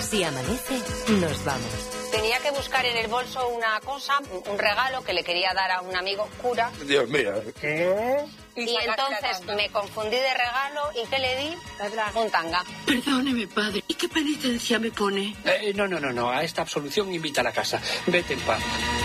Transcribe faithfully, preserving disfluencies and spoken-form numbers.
Si amanece, nos vamos. Tenía que buscar en el bolso una cosa, un regalo que le quería dar a un amigo cura. Dios mío. ¿Qué? Y entonces me confundí de regalo y ¿qué le di? Un tanga. Perdóneme, padre. ¿Y qué penitencia me pone? Eh, no, no, no, no. A esta absolución invita a la casa. Vete en paz.